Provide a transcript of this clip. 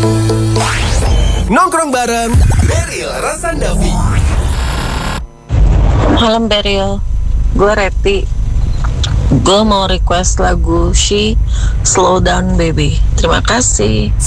Nongkrong bareng Beril Rasandavi. Malam Beril, gue Reti. Gue mau request lagu She Slow Down Baby. Terima kasih.